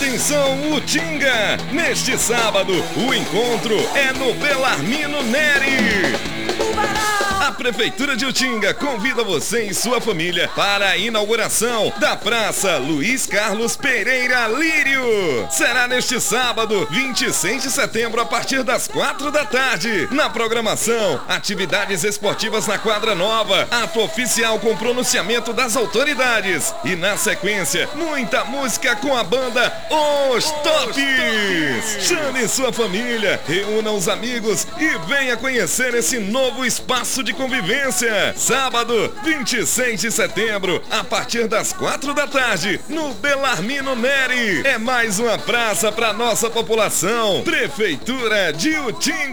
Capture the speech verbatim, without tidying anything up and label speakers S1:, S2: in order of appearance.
S1: Atenção, Utinga! Neste sábado, o encontro é no Belarmino Neri. A Prefeitura de Utinga convida você e sua família para a inauguração da Praça Luiz Carlos Pereira Lírio. Será neste sábado, vinte e seis de setembro, a partir das quatro da tarde. Na programação, atividades esportivas na quadra nova, ato oficial com pronunciamento das autoridades. E na sequência, muita música com a banda Os Tops. Chame sua família, reúna os amigos e venha conhecer esse novo espaço de convivência. Sábado, vinte e seis de setembro, a partir das quatro da tarde, no Belarmino Neri. É mais uma praça para nossa população. Prefeitura de Utinga.